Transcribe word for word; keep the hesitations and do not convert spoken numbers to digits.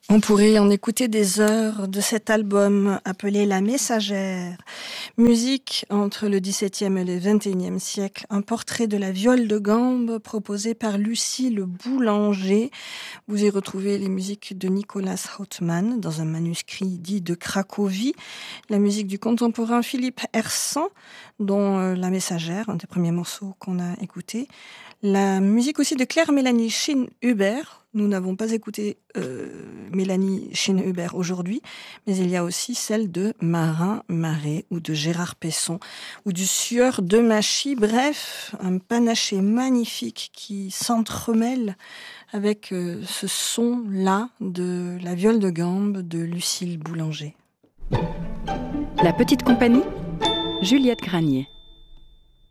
On pourrait en écouter des heures de cet album appelé La Messagère. Musique entre le dix-septième et le vingt et unième siècle. Un portrait de la viole de gambe proposé par Lucie Le Boulanger. Vous y retrouvez les musiques de Nicolas Hautmann dans un manuscrit dit de Cracovie. La musique du contemporain Philippe Hersan, dont euh, La Messagère, un des premiers morceaux qu'on a écouté. La musique aussi de Claire-Mélanie Schine-Hubert. Nous n'avons pas écouté euh, Mélanie Schine-Hubert aujourd'hui, mais il y a aussi celle de Marin Marais ou de Gérard Pesson ou du Sieur de Machy. Bref, un panaché magnifique qui s'entremêle avec euh, ce son-là de la viole de gambe de Lucille Boulanger. La Petite Compagnie, Juliette Granier.